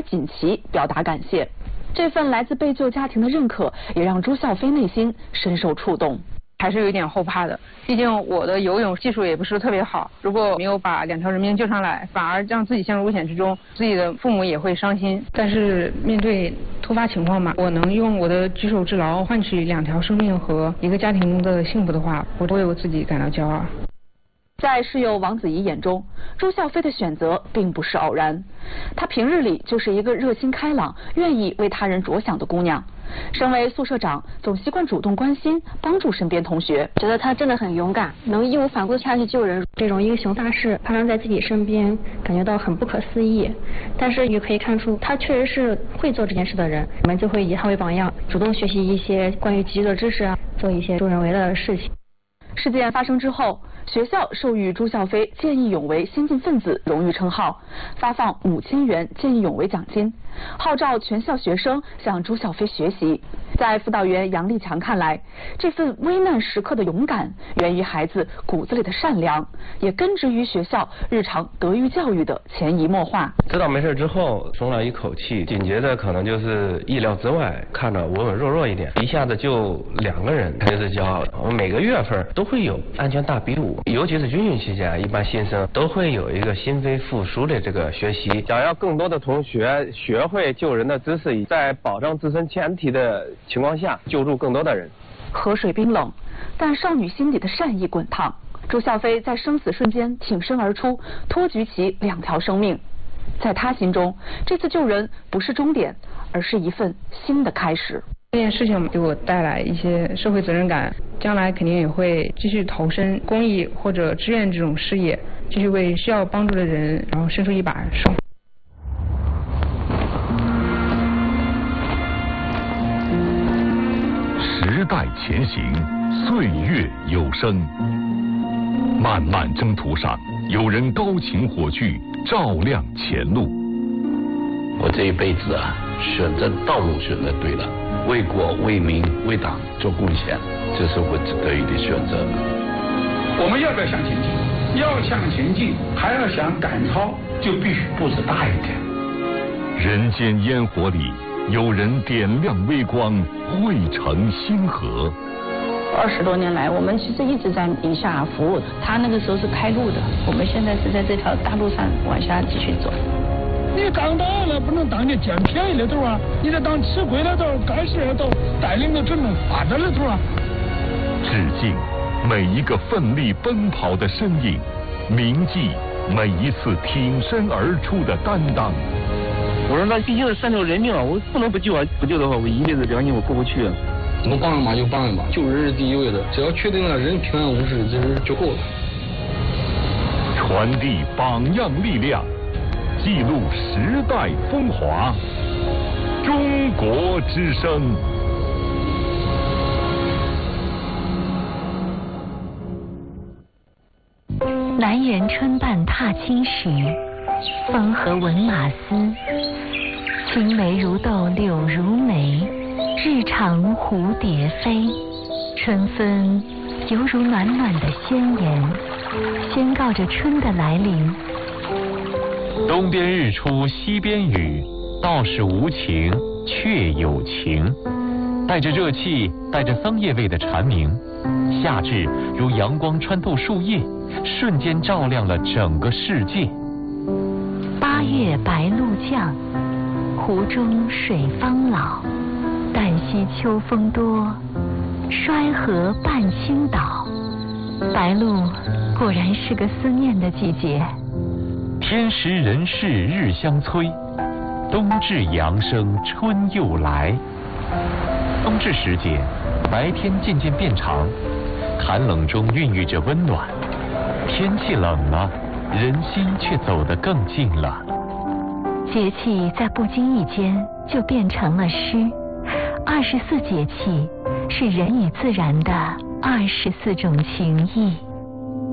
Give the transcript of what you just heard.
锦旗表达感谢。这份来自被救家庭的认可，也让朱孝飞内心深受触动。 还是有一点后怕的，毕竟我的游泳技术也不是特别好，如果没有把2条人命救上来，反而让自己陷入危险之中，自己的父母也会伤心。但是面对突发情况嘛，我能用我的举手之劳换取2条生命和一个家庭的幸福的话，我为我自己感到骄傲。 在室友王子怡眼中，朱孝飞的选择并不是偶然。她平日里就是一个热心开朗、愿意为他人着想的姑娘。身为宿舍长，总习惯主动关心、帮助身边同学。 觉得她真的很勇敢，能义无反顾地下去救人，这种英雄大事发生在自己身边，感觉到很不可思议。但是也可以看出，她确实是会做这件事的人，我们就会以她为榜样，主动学习一些关于急救的知识啊，做一些助人为乐的事情。 事件发生之后，学校授予朱孝飞见义勇为先进分子荣誉称号，发放5000元见义勇为奖金，号召全校学生向朱孝飞学习。在辅导员杨立强看来，这份危难时刻的勇敢源于孩子骨子里的善良，也根植于学校日常德育教育的潜移默化。 知道没事之后松了一口气，紧接着可能就是意料之外，看着稳稳弱弱一点，一下子就2个人，他就是骄傲。我们每个月份都会有安全大比武，尤其是军训期间，一般新生都会有一个心肺复苏的这个学习，想要更多的同学学会救人的知识，在保障自身前提的情况下救助更多的人。 河水冰冷，但少女心里的善意滚烫。朱孝飞在生死瞬间挺身而出，托举起2条生命。在他心中，这次救人不是终点，而是一份新的开始。 这件事情给我带来一些社会责任感，将来肯定也会继续投身公益或者志愿这种事业，继续为需要帮助的人然后伸出一把手。 时代前行，岁月有声。漫漫征途上，有人高擎火炬，照亮前路。 我这一辈子啊，选择道路选择对了，为国为民为党做贡献，这是我得以的选择。 我们要不要向前进？要向前进，还要想赶超，就必须步子大一点。 人间烟火里，有人点亮微光，汇成星河。 20多年来，我们其实一直在宁夏服务的。他那个时候是开路的，我们现在是在这条大路上往下继续走。 你当大了不能当你捡便宜的头啊，你得当吃亏的头、干事的头，带领着整种发展的头啊。 致敬每一个奋力奔跑的身影，铭记每一次挺身而出的担当。 我说那毕竟是3条人命啊，我不能不救啊！不救的话，我一辈子良心我过不去啊。 能帮一把就帮一把，救人是第一位的，只要确定了人平安无事，这是就够了。 传递榜样力量，记录时代风华。中国之声。 南园春半踏青时，风和闻马嘶。青梅如豆柳如眉，日长蝴蝶飞。春分犹如暖暖的宣言，宣告着春的来临。 东边日出西边雨，道是无晴却有晴。带着热气，带着桑叶味的蝉鸣，夏至如阳光穿透树叶，瞬间照亮了整个世界。 8月白露降，湖中水方老。旦夕秋风多，衰河半倾倒。白露果然是个思念的季节。 天时人事日相催，冬至阳生春又来。冬至时节，白天渐渐变长，寒冷中孕育着温暖。天气冷了，人心却走得更近了。 节气在不经意间就变成了诗。24节气是人与自然的24种情谊。